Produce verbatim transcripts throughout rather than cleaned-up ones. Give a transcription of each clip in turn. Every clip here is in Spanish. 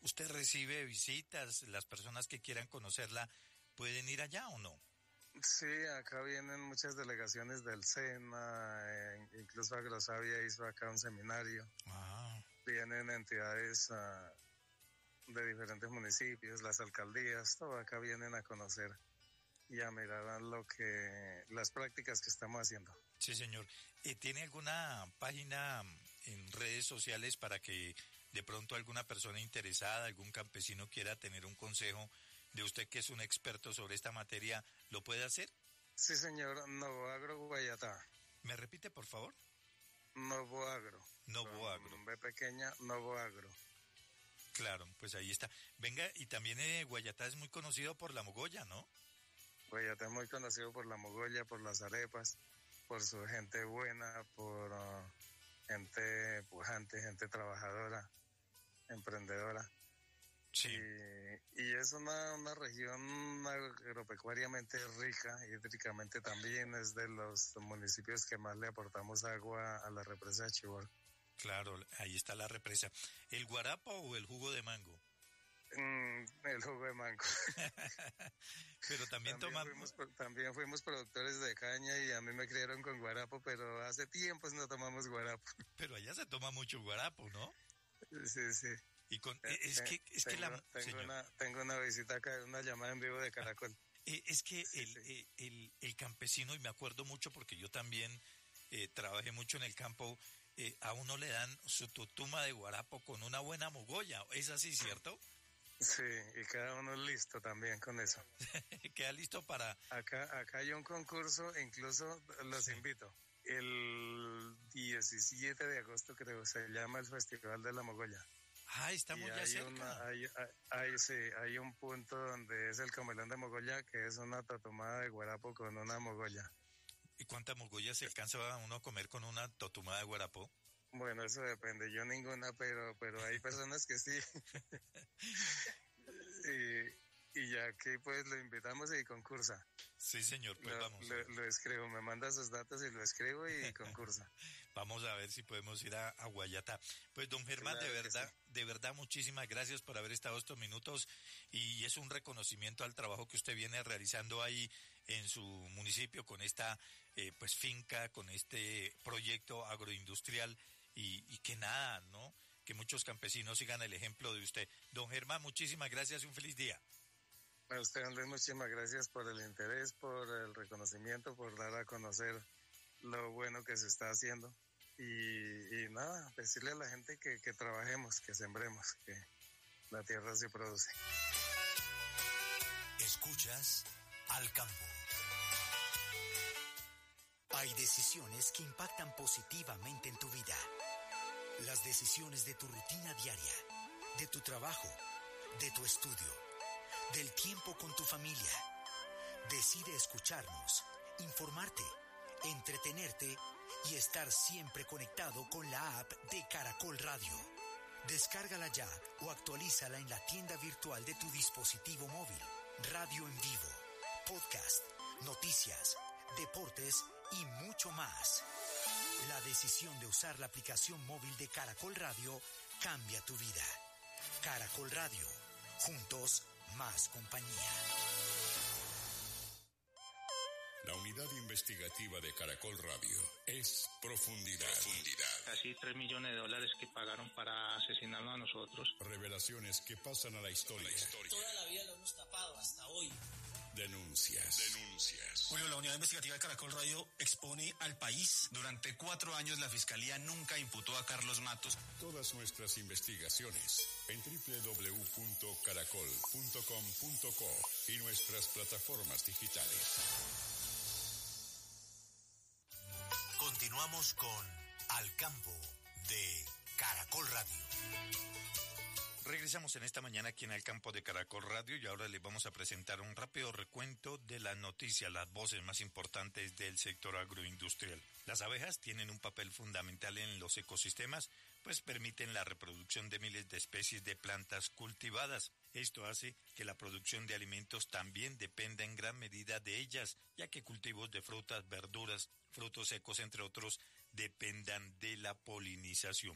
¿Usted recibe visitas? ¿Las personas que quieran conocerla pueden ir allá o no? Sí, acá vienen muchas delegaciones del SENA, eh, incluso Agrosavia hizo acá un seminario. Ah. Vienen entidades uh, de diferentes municipios, las alcaldías, todo acá vienen a conocer y a mirar lo que, las prácticas que estamos haciendo. Sí, señor. Eh, ¿Tiene alguna página en redes sociales para que de pronto alguna persona interesada, algún campesino quiera tener un consejo de usted que es un experto sobre esta materia, lo puede hacer? Sí, señor. Novoagro Guayatá. ¿Me repite, por favor? Novoagro. Novoagro. B pequeña, Novoagro. Claro, pues ahí está. Venga, y también eh, Guayatá es muy conocido por la mogolla, ¿no? Guayatá es muy conocido por la mogolla, por las arepas, por su gente buena, por uh, gente pujante, gente trabajadora, emprendedora. Sí. Y, y es una, una región agropecuariamente rica, hídricamente también es de los municipios que más le aportamos agua a la represa de Chivor. Claro, ahí está la represa. ¿El guarapo o el jugo de mango? Mm, el jugo de mango. Pero también, también tomamos... Fuimos, también fuimos productores de caña y a mí me criaron con guarapo, pero hace tiempos no tomamos guarapo. Pero allá se toma mucho guarapo, ¿no? Sí, sí. Y con, es que, es tengo, que la... Tengo una, tengo una visita acá, una llamada en vivo de Caracol. Eh, es que sí, el, sí. El, el, el campesino, y me acuerdo mucho porque yo también eh, trabajé mucho en el campo, eh, a uno le dan su tutuma de guarapo con una buena mogolla. ¿Es así, cierto? Sí, y cada uno es listo también con eso. Queda listo para... Acá, acá hay un concurso, incluso los sí. invito. El diecisiete de agosto creo, se llama el Festival de la Mogolla. Ah, estamos ya cerca. Una, hay, hay, hay, sí, hay un punto donde es el comelón de mogolla, que es una tatumada de guarapo con una mogolla. ¿Y cuántas mogollas se alcanza uno a comer con una tatumada de guarapo? Bueno, eso depende, yo ninguna, pero pero hay personas que sí. y, y ya aquí pues lo invitamos y concursa. Sí, señor, pues lo, vamos. Lo, lo escribo, me manda sus datos y lo escribo y concursa. Vamos a ver si podemos ir a, a Guayatá. Pues don Germán, claro, de verdad, sí. de verdad, muchísimas gracias por haber estado estos minutos y es un reconocimiento al trabajo que usted viene realizando ahí en su municipio con esta eh, pues finca, con este proyecto agroindustrial y, y que nada, ¿no? Que muchos campesinos sigan el ejemplo de usted. Don Germán, muchísimas gracias y un feliz día. A usted, Andrés, muchísimas gracias por el interés, por el reconocimiento, por dar a conocer lo bueno que se está haciendo. Y, y nada, decirle a la gente que, que trabajemos, que sembremos, que la tierra se produce. Escuchas Al Campo. Hay decisiones que impactan positivamente en tu vida. Las decisiones de tu rutina diaria, de tu trabajo, de tu estudio, del tiempo con tu familia. Decide escucharnos, informarte, entretenerte y estar siempre conectado con la app de Caracol Radio. Descárgala ya o actualízala en la tienda virtual de tu dispositivo móvil. Radio en vivo, podcast, noticias, deportes y mucho más. La decisión de usar la aplicación móvil de Caracol Radio cambia tu vida. Caracol Radio, juntos más compañía. La unidad investigativa de Caracol Radio es Profundidad. Profundidad. Casi tres millones de dólares que pagaron para asesinarnos a nosotros. Revelaciones que pasan a la historia. La historia. Toda la vida lo hemos tapado hasta hoy. Denuncias. Denuncias. Bueno, la unidad investigativa de Caracol Radio expone al país. Durante cuatro años la Fiscalía nunca imputó a Carlos Matos. Todas nuestras investigaciones en doble u doble u doble u punto caracol punto com punto co y nuestras plataformas digitales. Continuamos con Al Campo de Caracol Radio. Regresamos en esta mañana aquí en el campo de Caracol Radio y ahora les vamos a presentar un rápido recuento de las noticias, las voces más importantes del sector agroindustrial. Las abejas tienen un papel fundamental en los ecosistemas, pues permiten la reproducción de miles de especies de plantas cultivadas. Esto hace que la producción de alimentos también dependa en gran medida de ellas, ya que cultivos de frutas, verduras, frutos secos, entre otros, dependan de la polinización.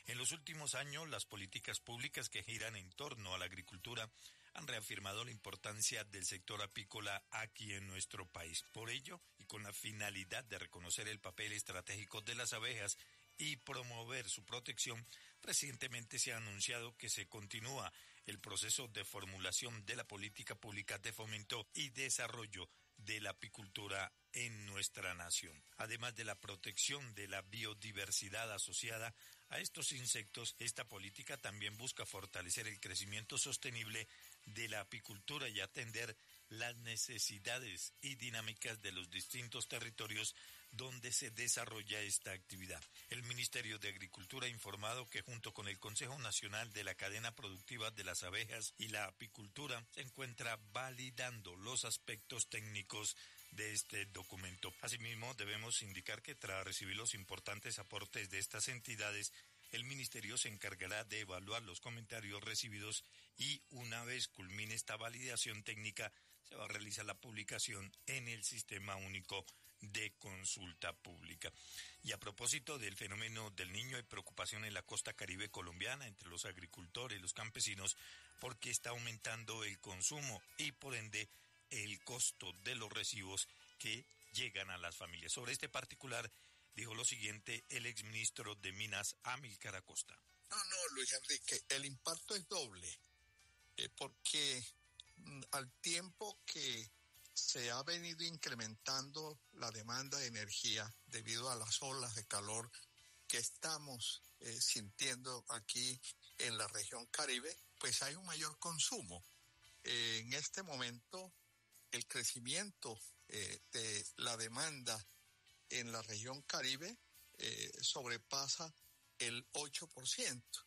En los últimos años, las políticas públicas que giran en torno a la agricultura han reafirmado la importancia del sector apícola aquí en nuestro país. Por ello, y con la finalidad de reconocer el papel estratégico de las abejas y promover su protección, recientemente se ha anunciado que se continúa el proceso de formulación de la política pública de fomento y desarrollo de la apicultura en nuestra nación. Además de la protección de la biodiversidad asociada a estos insectos, esta política también busca fortalecer el crecimiento sostenible de la apicultura y atender las necesidades y dinámicas de los distintos territorios donde se desarrolla esta actividad. El Ministerio de Agricultura ha informado que junto con el Consejo Nacional de la Cadena Productiva de las Abejas y la Apicultura se encuentra validando los aspectos técnicos de este documento. Asimismo, debemos indicar que tras recibir los importantes aportes de estas entidades, el Ministerio se encargará de evaluar los comentarios recibidos y una vez culmine esta validación técnica, se va a realizar la publicación en el Sistema Único de Consulta Pública. Y a propósito del fenómeno del niño, hay preocupación en la costa caribe colombiana entre los agricultores y los campesinos porque está aumentando el consumo y por ende el costo de los recibos que llegan a las familias. Sobre este particular dijo lo siguiente el exministro de Minas, Amílcar Acosta. No, no, Luis Enrique, el impacto es doble, eh, porque mm, al tiempo que se ha venido incrementando la demanda de energía debido a las olas de calor que estamos eh, sintiendo aquí en la región Caribe, pues hay un mayor consumo. Eh, en este momento, el crecimiento eh, de la demanda en la región Caribe eh, sobrepasa el ocho por ciento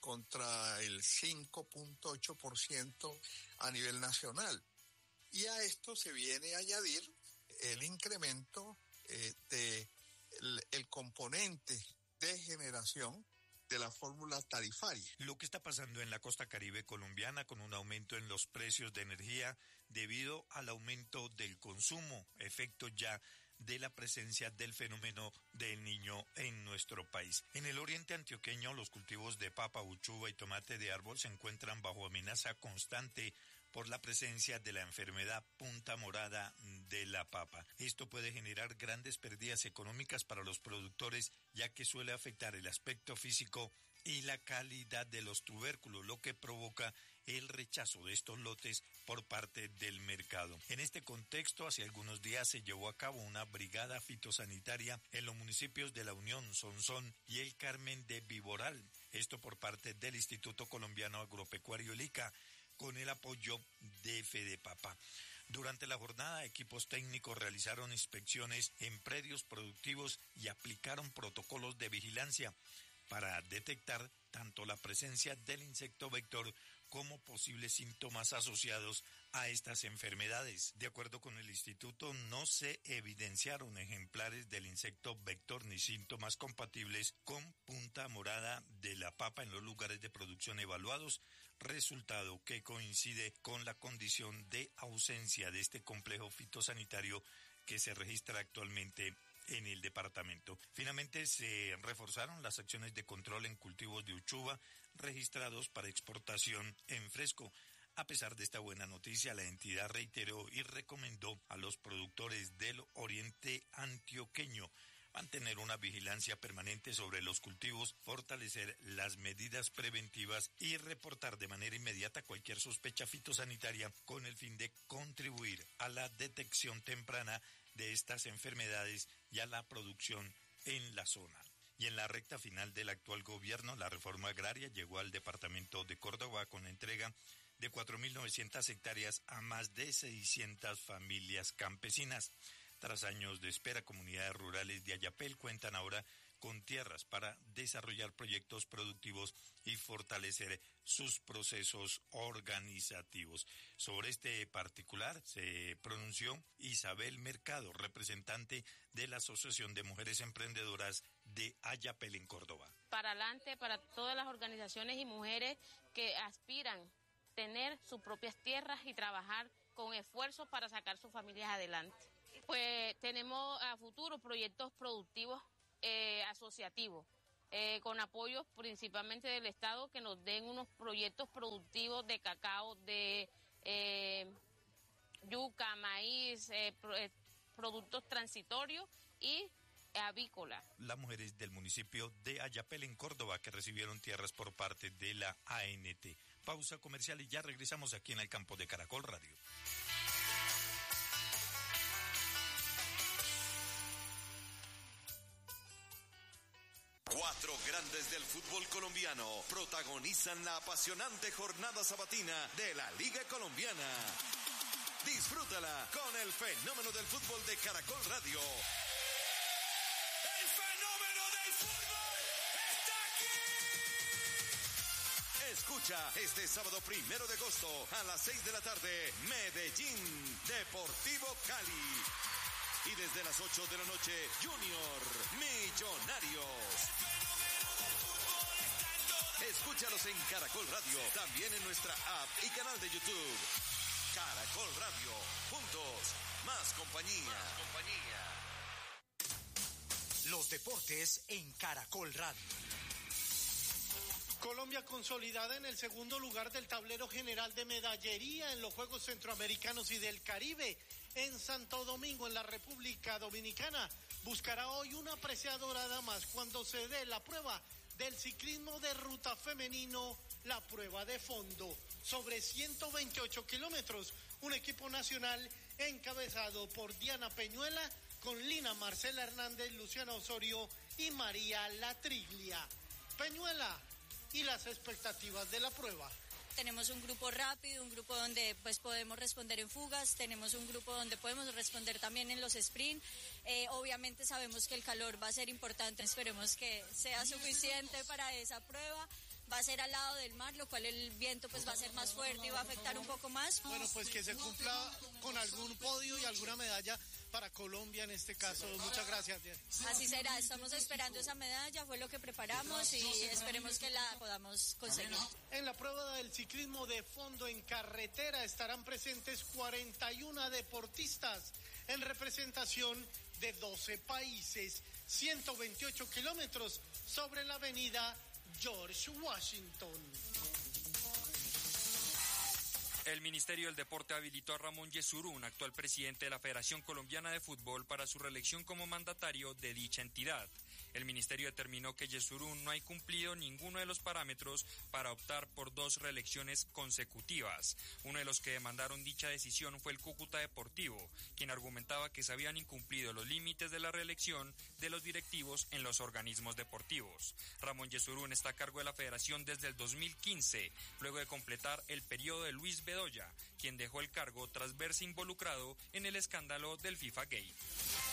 contra el cinco punto ocho por ciento a nivel nacional. Y a esto se viene a añadir el incremento eh, de el, el componente de generación de la fórmula tarifaria. Lo que está pasando en la costa caribe colombiana con un aumento en los precios de energía debido al aumento del consumo, efecto ya de la presencia del fenómeno del niño en nuestro país. En el oriente antioqueño, los cultivos de papa, uchuva y tomate de árbol se encuentran bajo amenaza constante por la presencia de la enfermedad punta morada de la papa. Esto puede generar grandes pérdidas económicas para los productores, ya que suele afectar el aspecto físico y la calidad de los tubérculos, lo que provoca el rechazo de estos lotes por parte del mercado. En este contexto, hace algunos días se llevó a cabo una brigada fitosanitaria en los municipios de La Unión, Sonsón y El Carmen de Viboral. Esto por parte del Instituto Colombiano Agropecuario el I C A, con el apoyo de Fedepapa. Durante la jornada, equipos técnicos realizaron inspecciones en predios productivos y aplicaron protocolos de vigilancia para detectar tanto la presencia del insecto vector como posibles síntomas asociados a estas enfermedades. De acuerdo con el instituto, no se evidenciaron ejemplares del insecto vector ni síntomas compatibles con punta morada de la papa en los lugares de producción evaluados, resultado que coincide con la condición de ausencia de este complejo fitosanitario que se registra actualmente en el departamento. Finalmente se reforzaron las acciones de control en cultivos de uchuva registrados para exportación en fresco. A pesar de esta buena noticia, la entidad reiteró y recomendó a los productores del oriente antioqueño mantener una vigilancia permanente sobre los cultivos, fortalecer las medidas preventivas y reportar de manera inmediata cualquier sospecha fitosanitaria con el fin de contribuir a la detección temprana de estas enfermedades y a la producción en la zona. Y en la recta final del actual gobierno, la reforma agraria llegó al departamento de Córdoba con la entrega de cuatro mil novecientas hectáreas a más de seiscientas familias campesinas. Tras años de espera, comunidades rurales de Ayapel cuentan ahora con tierras para desarrollar proyectos productivos y fortalecer sus procesos organizativos. Sobre este particular se pronunció Isabel Mercado, representante de la Asociación de Mujeres Emprendedoras de Ayapel en Córdoba. Para adelante, para todas las organizaciones y mujeres que aspiran a tener sus propias tierras y trabajar con esfuerzo para sacar sus familias adelante. Pues tenemos a futuro proyectos productivos eh, asociativos eh, con apoyos principalmente del Estado, que nos den unos proyectos productivos de cacao, de eh, yuca, maíz, eh, pro, eh, productos transitorios y avícola. Las mujeres del municipio de Ayapel en Córdoba que recibieron tierras por parte de la A N T. Pausa comercial y ya regresamos aquí en el campo de Caracol Radio. Cuatro grandes del fútbol colombiano protagonizan la apasionante jornada sabatina de la Liga Colombiana. Disfrútala con el fenómeno del fútbol de Caracol Radio. ¡El fenómeno del fútbol está aquí! Escucha este sábado primero de agosto a las seis de la tarde, Medellín Deportivo Cali. Y desde las ocho de la noche, Junior Millonarios. Escúchalos en Caracol Radio, también en nuestra app y canal de YouTube. Caracol Radio, juntos, más compañía. Más compañía. Los deportes en Caracol Radio. Colombia consolidada en el segundo lugar del tablero general de medallería en los Juegos Centroamericanos y del Caribe en Santo Domingo, en la República Dominicana, buscará hoy una presea dorada más cuando se dé la prueba del ciclismo de ruta femenino, la prueba de fondo, sobre ciento veintiocho kilómetros, un equipo nacional encabezado por Diana Peñuela, con Lina Marcela Hernández, Luciana Osorio y María Latriglia. Peñuela y las expectativas de la prueba. Tenemos un grupo rápido, un grupo donde pues podemos responder en fugas, tenemos un grupo donde podemos responder también en los sprint. Eh, obviamente sabemos que el calor va a ser importante, esperemos que sea suficiente para esa prueba. Va a ser al lado del mar, lo cual el viento pues va a ser más fuerte y va a afectar un poco más. Bueno, pues que se cumpla con algún podio y alguna medalla para Colombia en este caso. Muchas gracias. Así será, estamos esperando esa medalla, fue lo que preparamos y esperemos que la podamos conseguir. En la prueba del ciclismo de fondo en carretera estarán presentes cuarenta y uno deportistas en representación de doce países, ciento veintiocho kilómetros sobre la avenida George Washington. El Ministerio del Deporte habilitó a Ramón Yesurún, actual presidente de la Federación Colombiana de Fútbol, para su reelección como mandatario de dicha entidad. El ministerio determinó que Yesurún no ha cumplido ninguno de los parámetros para optar por dos reelecciones consecutivas. Uno de los que demandaron dicha decisión fue el Cúcuta Deportivo, quien argumentaba que se habían incumplido los límites de la reelección de los directivos en los organismos deportivos. Ramón Yesurún está a cargo de la federación desde el dos mil quince, luego de completar el periodo de Luis Bedoya, quien dejó el cargo tras verse involucrado en el escándalo del FIFA Gate.